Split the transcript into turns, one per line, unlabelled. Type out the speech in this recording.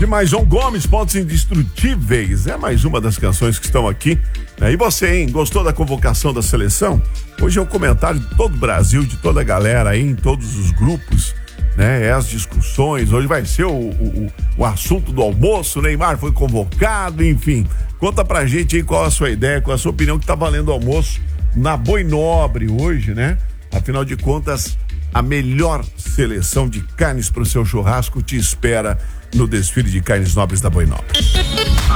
mais João Gomes, Pontos Indestrutíveis. É mais uma das canções que estão aqui. E você, hein? Gostou da convocação da seleção? Hoje é um comentário de todo o Brasil, de toda a galera aí, em todos os grupos, né? É as discussões. Hoje vai ser o assunto do almoço. Neymar foi convocado, enfim. Conta pra gente aí qual a sua ideia, qual a sua opinião, que tá valendo o almoço na Boi Nobre hoje, né? Afinal de contas, a melhor seleção de carnes pro seu churrasco te espera no desfile de carnes nobres da Boi Nobre.